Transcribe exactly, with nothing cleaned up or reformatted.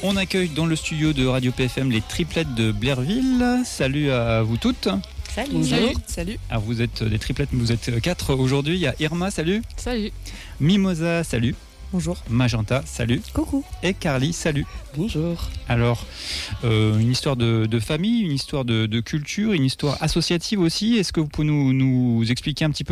On accueille dans le studio de Radio P F M les triplettes de Blairville. Salut à vous toutes. Salut. Bonjour. Salut. Salut. Ah, vous êtes des triplettes, mais vous êtes quatre aujourd'hui. Il y a Irma, salut. Salut. Mimosa, salut. Bonjour. Magenta, salut. Coucou. Et Carly, salut. Bonjour. Alors, euh, une histoire de, de famille, une histoire de, de culture, une histoire associative aussi. Est-ce que vous pouvez nous, nous expliquer un petit peu